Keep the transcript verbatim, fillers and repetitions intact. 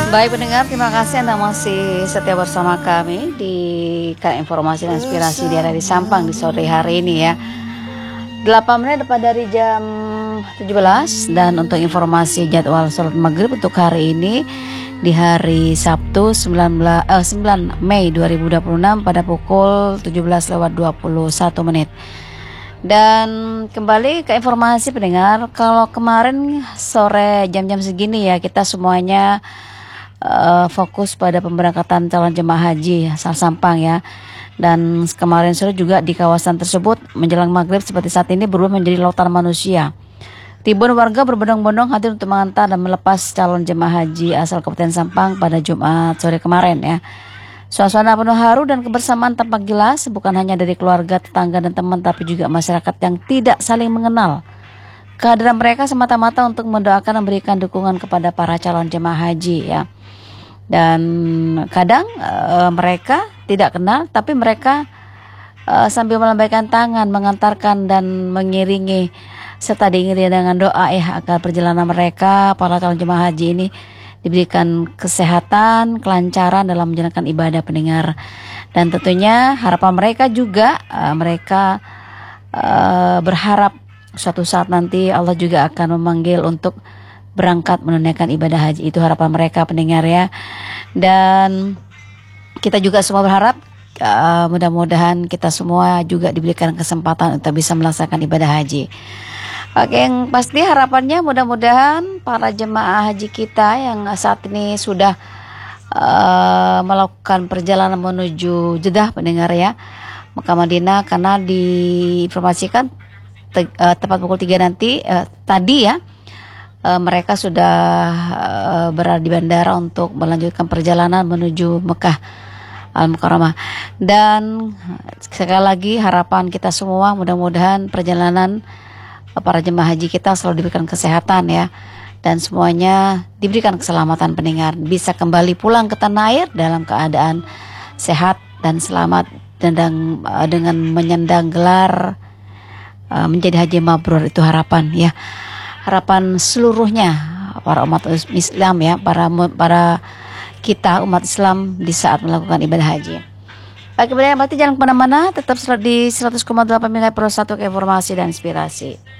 Baik pendengar, terima kasih Anda masih setia bersama kami di K Informasi dan Inspirasi di area di Sampang di sore hari ini ya. delapan menit depan dari jam tujuh belas, dan untuk informasi jadwal sholat maghrib untuk hari ini di hari Sabtu sembilan belas, eh, sembilan Mei dua ribu dua puluh enam pada pukul tujuh belas lewat dua puluh satu menit. Dan kembali ke informasi pendengar, kalau kemarin sore jam-jam segini ya kita semuanya uh, fokus pada pemberangkatan calon jemaah haji asal Sampang ya. Dan kemarin sore juga di kawasan tersebut menjelang maghrib seperti saat ini berubah menjadi lautan manusia. Ribuan warga berbondong-bondong hadir untuk mengantar dan melepas calon jemaah haji asal Kabupaten Sampang pada Jumat sore kemarin ya. Suasana penuh haru dan kebersamaan tampak jelas bukan hanya dari keluarga, tetangga dan teman, tapi juga masyarakat yang tidak saling mengenal. Kehadiran mereka semata-mata untuk mendoakan dan memberikan dukungan kepada para calon jemaah haji ya. Dan kadang e, mereka tidak kenal, tapi mereka e, sambil melambaikan tangan mengantarkan dan mengiringi serta diiringi dengan doa ya agar perjalanan mereka para calon jemaah haji ini diberikan kesehatan, kelancaran dalam menjalankan ibadah pendengar. Dan tentunya harapan mereka juga uh, mereka uh, berharap suatu saat nanti Allah juga akan memanggil untuk berangkat menunaikan ibadah haji. Itu harapan mereka pendengar ya. Dan kita juga semua berharap uh, mudah-mudahan kita semua juga diberikan kesempatan untuk bisa melaksanakan ibadah haji. Oke, yang pasti harapannya mudah-mudahan para jemaah haji kita yang saat ini sudah uh, melakukan perjalanan menuju Jeddah pendengar ya, Mekah Madinah, karena diinformasikan te, uh, tepat pukul tiga nanti uh, tadi ya uh, mereka sudah uh, berada di bandara untuk melanjutkan perjalanan menuju Mekah Al-Mukarramah. Dan sekali lagi harapan kita semua mudah-mudahan perjalanan para jemaah haji kita selalu diberikan kesehatan ya, dan semuanya diberikan keselamatan pendengar, bisa kembali pulang ke tanah air dalam keadaan sehat dan selamat dan dengan menyandang gelar uh, menjadi haji mabrur. Itu harapan ya, harapan seluruhnya para umat Islam ya, para para kita umat Islam di saat melakukan ibadah haji. Baik, kemudian berarti jangan kemana-mana, tetap di seratus koma delapan M H Z Pro satu ke Informasi dan Inspirasi.